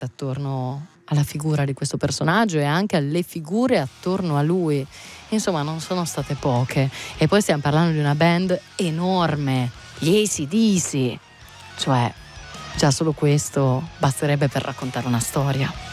attorno alla figura di questo personaggio e anche alle figure attorno a lui. Insomma, non sono state poche. E poi stiamo parlando di una band enorme, gli AC/DC. Cioè, già solo questo basterebbe per raccontare una storia.